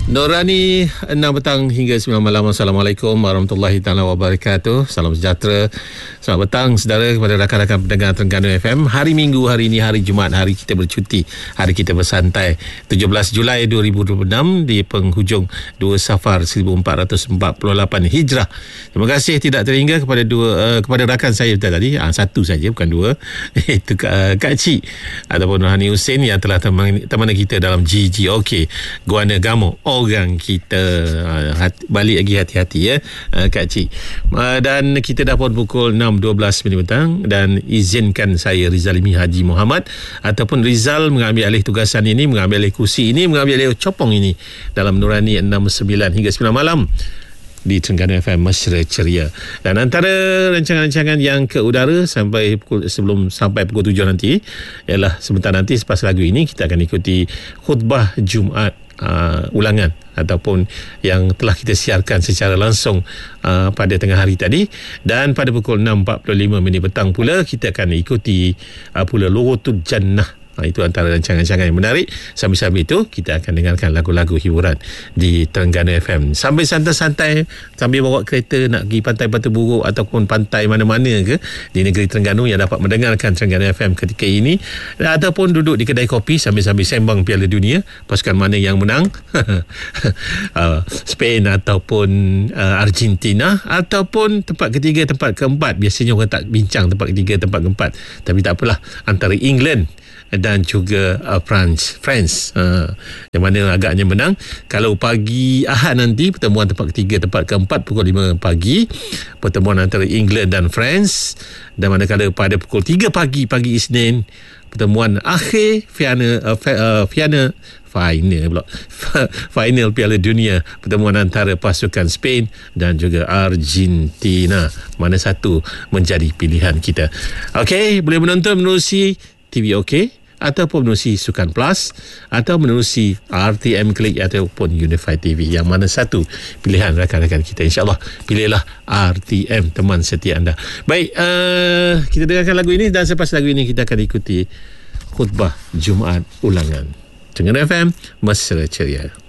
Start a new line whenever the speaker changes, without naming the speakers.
Norani 6 petang hingga 9 malam. Assalamualaikum warahmatullahi taala wabarakatuh. Salam sejahtera. Selamat petang saudara kepada rakan-rakan pendengar Terengganu FM. Hari Minggu, hari ini hari Jumaat, hari kita bercuti, hari kita bersantai. 17 Julai 2026 di penghujung 2 Safar 1448 Hijrah. Terima kasih tidak terhingga kepada rakan saya tadi. Satu saja, bukan dua. Itu Kak Cik ataupun Rohani Hussein yang telah temani kita dalam GGOK Guana Gamo. Orang kita balik lagi hati-hati ya Kak Cik. Dan kita dah pun pukul 6.12 minit petang dan izinkan saya Rizalimi Haji Muhammad ataupun Rizal mengambil alih tugasan ini, mengambil alih kursi ini, mengambil alih copong ini dalam Nurani 69 hingga 9 malam di Terengganu FM Mesra Ceria. Dan antara rancangan-rancangan yang ke udara sampai pukul 7 nanti ialah sebentar nanti selepas lagu ini kita akan ikuti khutbah Jumaat ulangan ataupun yang telah kita siarkan secara langsung pada tengah hari tadi. Dan pada pukul 6.45 minit petang pula kita akan ikuti pula Lughatul Jannah. Itu antara rancangan-rancangan yang menarik. Sambil-sambil itu kita akan dengarkan lagu-lagu hiburan di Terengganu FM sambil santai-santai, sambil bawa kereta nak pergi pantai Batu Buruk ataupun pantai mana-mana ke di negeri Terengganu yang dapat mendengarkan Terengganu FM ketika ini, ataupun duduk di kedai kopi sambil-sambil sembang Piala Dunia, pasukan mana yang menang Spain ataupun Argentina, ataupun tempat ketiga, tempat keempat. Biasanya orang tak bincang tempat ketiga, tempat keempat, tapi tak apalah, antara England dan juga France yang mana agaknya menang. Kalau pagi Ahad nanti pertemuan tempat ketiga, tempat keempat pukul 5 pagi, pertemuan antara England dan France. Dan manakala pada pukul 3 pagi Isnin pertemuan akhir final Piala Dunia, pertemuan antara pasukan Spain dan juga Argentina. Mana satu menjadi pilihan kita? Okey, boleh menonton menerusi TV OK ataupun menerusi Sukan Plus atau menerusi RTM Klik ataupun Unified TV. Yang mana satu pilihan rakan-rakan kita? InsyaAllah pilihlah RTM, teman setia anda. Baik, kita dengarkan lagu ini dan selepas lagu ini kita akan ikuti khutbah Jumaat ulangan Terengganu FM Mesra Ceria.